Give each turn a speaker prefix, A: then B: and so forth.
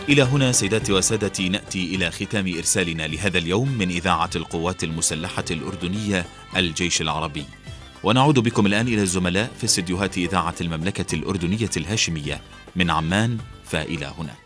A: إلى هنا سيداتي وسادتي نأتي إلى ختام إرسالنا لهذا اليوم من إذاعة القوات المسلحة الأردنية الجيش العربي، ونعود بكم الآن إلى الزملاء في استديوهات إذاعة المملكة الأردنية الهاشمية من عمان فإلى هناك.